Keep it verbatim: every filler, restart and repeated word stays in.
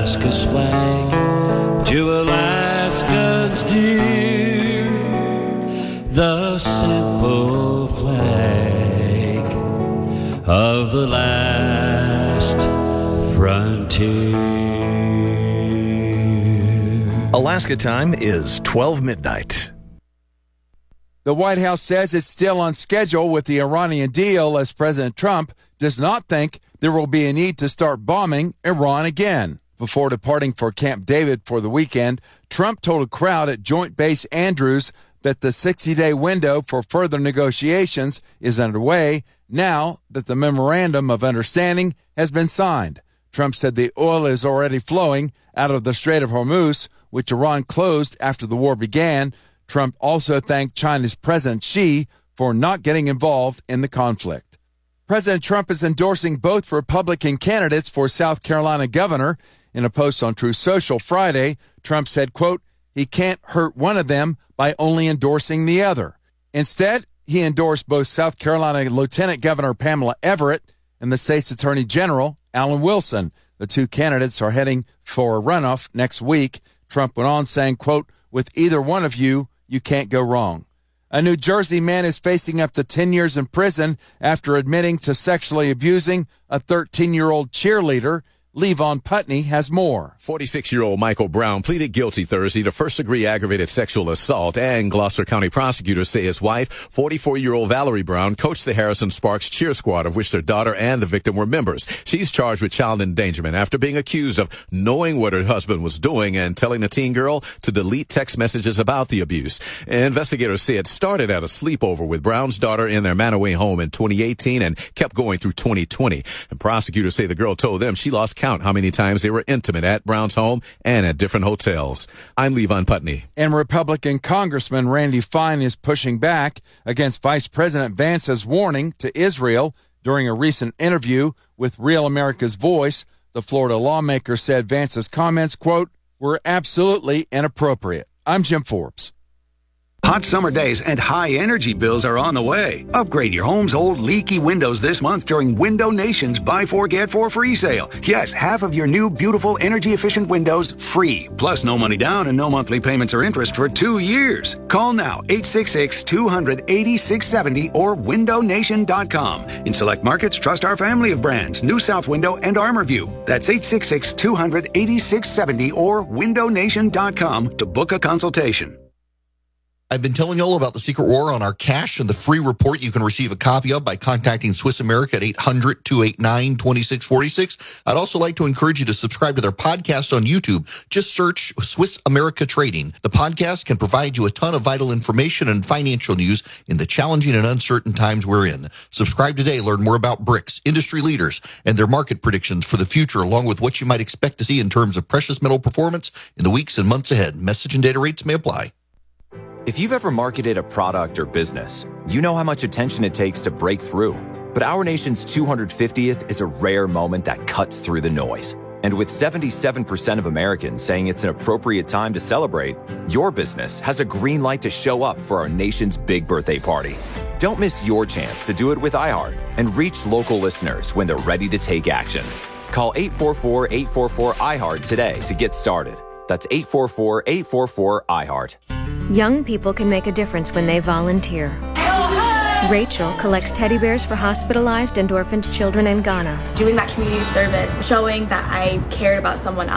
Alaska's flag to Alaskans dear, the simple flag of the last frontier. Alaska time is twelve midnight. The White House says it's still on schedule with the Iranian deal, as President Trump does not think there will be a need to start bombing Iran again. Before departing for Camp David for the weekend, Trump told a crowd at Joint Base Andrews that the sixty-day window for further negotiations is underway now that the Memorandum of Understanding has been signed. Trump said the oil is already flowing out of the Strait of Hormuz, which Iran closed after the war began. Trump also thanked China's President Xi for not getting involved in the conflict. President Trump is endorsing both Republican candidates for South Carolina governor. In a post on Truth Social Friday, Trump said, quote, he can't hurt one of them by only endorsing the other. Instead, he endorsed both South Carolina Lieutenant Governor Pamela Everett and the state's Attorney General Alan Wilson. The two candidates are heading for a runoff next week. Trump went on saying, quote, with either one of you, you can't go wrong. A New Jersey man is facing up to ten years in prison after admitting to sexually abusing a thirteen-year-old cheerleader. Levon Putney has more. forty-six-year-old Michael Brown pleaded guilty Thursday to first-degree aggravated sexual assault, and Gloucester County prosecutors say his wife, forty-four-year-old Valerie Brown, coached the Harrison Sparks cheer squad, of which their daughter and the victim were members. She's charged with child endangerment after being accused of knowing what her husband was doing and telling the teen girl to delete text messages about the abuse. Investigators say it started at a sleepover with Brown's daughter in their Manaway home in twenty eighteen and kept going through twenty twenty. And prosecutors say the girl told them she lost count how many times they were intimate at Brown's home and at different hotels. I'm Levon Putney. And Republican Congressman Randy Fine is pushing back against Vice President Vance's warning to Israel during a recent interview with Real America's Voice. The Florida lawmaker said Vance's comments, quote, were absolutely inappropriate. I'm Jim Forbes. Hot summer days and high energy bills are on the way. Upgrade your home's old leaky windows this month during Window Nation's Buy Four Get Four free sale. Yes, half of your new beautiful energy efficient windows free. Plus no money down and no monthly payments or interest for two years. Call now eight six six, two hundred, eighty-six seventy or window nation dot com. In select markets, trust our family of brands, New South Window and ArmorView. That's eight six six, two hundred, eighty-six seventy or window nation dot com to book a consultation. I've been telling you all about the secret war on our cash and the free report you can receive a copy of by contacting Swiss America at eight hundred, two eight nine, two six four six. I'd also like to encourage you to subscribe to their podcast on YouTube. Just search Swiss America Trading. The podcast can provide you a ton of vital information and financial news in the challenging and uncertain times we're in. Subscribe today. Learn more about BRICS, industry leaders, and their market predictions for the future, along with what you might expect to see in terms of precious metal performance in the weeks and months ahead. Message and data rates may apply. If you've ever marketed a product or business, you know how much attention it takes to break through. But our nation's two hundred fiftieth is a rare moment that cuts through the noise. And with seventy-seven percent of Americans saying it's an appropriate time to celebrate, your business has a green light to show up for our nation's big birthday party. Don't miss your chance to do it with iHeart and reach local listeners when they're ready to take action. Call eight four four, eight four four, I HEART today to get started. That's eight four four, eight four four, I HEART. Young people can make a difference when they volunteer. Rachel collects teddy bears for hospitalized and orphaned children in Ghana. Doing that community service, showing that I cared about someone else.